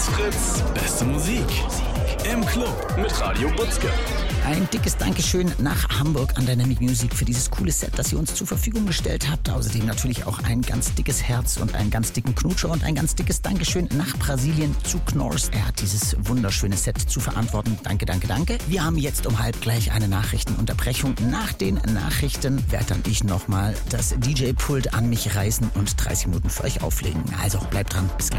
Fritz, beste Musik. Im Club mit Radio Butzke. Ein dickes Dankeschön nach Hamburg an Dynamic Music für dieses coole Set, das ihr uns zur Verfügung gestellt habt. Außerdem natürlich auch ein ganz dickes Herz und einen ganz dicken Knutscher und ein ganz dickes Dankeschön nach Brasilien zu Knorrs. Er hat dieses wunderschöne Set zu verantworten. Danke, danke, danke. Wir haben jetzt um halb gleich eine Nachrichtenunterbrechung. Nach den Nachrichten werde dann ich nochmal das DJ-Pult an mich reißen und 30 Minuten für euch auflegen. Also bleibt dran, bis gleich.